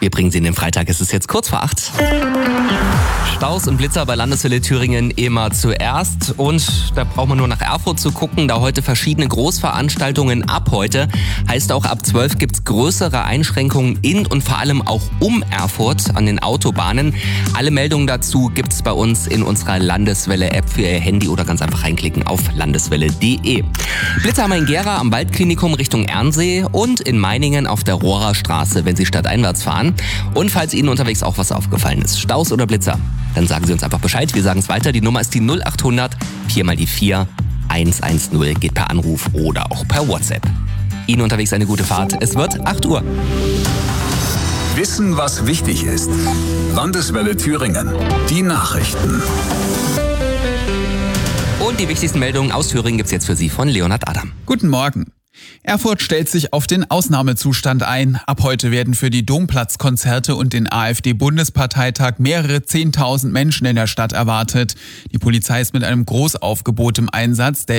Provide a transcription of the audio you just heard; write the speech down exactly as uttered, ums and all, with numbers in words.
Wir bringen Sie in den Freitag, es ist jetzt kurz vor acht. Staus und Blitzer bei Landeswelle Thüringen immer zuerst. Und da braucht man nur nach Erfurt zu gucken, da heute verschiedene Großveranstaltungen ab heute. Heißt auch, ab zwölf gibt es größere Einschränkungen in und vor allem auch um Erfurt an den Autobahnen. Alle Meldungen dazu gibt es bei uns in unserer Landeswelle-App für Ihr Handy oder ganz einfach reinklicken auf landeswelle punkt de. Blitzer haben wir in Gera am Waldklinikum Richtung Ernsee und in Meiningen auf der Rohrer Straße, wenn Sie stadteinwärts fahren. Und falls Ihnen unterwegs auch was aufgefallen ist, Staus oder Blitzer, dann sagen Sie uns einfach Bescheid. Wir sagen es weiter. Die Nummer ist die null acht hundert vier mal die vier eins eins null. Geht per Anruf oder auch per WhatsApp. Ihnen unterwegs eine gute Fahrt. Es wird acht Uhr. Wissen, was wichtig ist. Landeswelle Thüringen. Die Nachrichten. Und die wichtigsten Meldungen aus Thüringen gibt es jetzt für Sie von Leonhard Adam. Guten Morgen. Erfurt stellt sich auf den Ausnahmezustand ein. Ab heute werden für die Domplatzkonzerte und den AfD-Bundesparteitag mehrere Zehntausend Menschen in der Stadt erwartet. Die Polizei ist mit einem Großaufgebot im Einsatz.